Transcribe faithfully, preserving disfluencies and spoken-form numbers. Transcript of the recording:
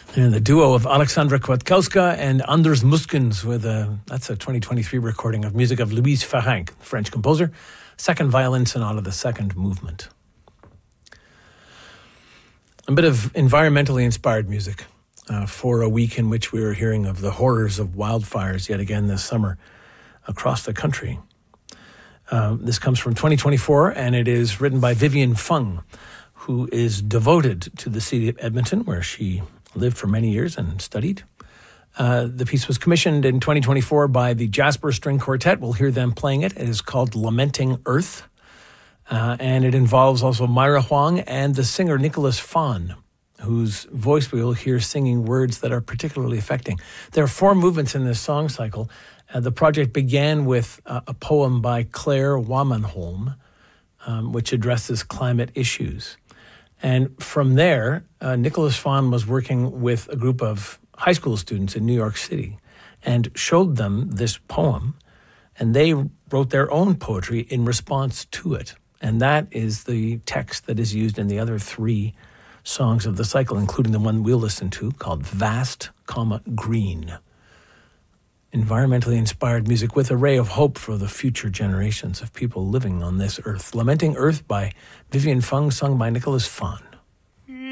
And the duo of Alexandra Kwiatkowska and Anders Muskens with a, that's a twenty twenty-three recording of music of Louise Farrenc, French composer, second violin sonata, the second movement. A bit of environmentally inspired music uh, for a week in which we were hearing of the horrors of wildfires yet again this summer across the country. Uh, this comes from twenty twenty-four, and it is written by Vivian Fung, who is devoted to the city of Edmonton, where she lived for many years and studied. Uh, the piece was commissioned in twenty twenty-four by the Jasper String Quartet. We'll hear them playing it. It is called Lamenting Earth. Uh, and it involves also Myra Huang and the singer Nicholas Fawn, whose voice we will hear singing words that are particularly affecting. There are four movements in this song cycle. Uh, the project began with uh, a poem by Claire Wammenholm, um, which addresses climate issues. And from there, uh, Nicholas Fawn was working with a group of high school students in New York City and showed them this poem, and they wrote their own poetry in response to it. And that is the text that is used in the other three songs of the cycle, including the one we'll listen to called Vast, comma, Green. Environmentally inspired music with a ray of hope for the future generations of people living on this earth. Lamenting Earth by Vivian Fung, sung by Nicholas Fawn.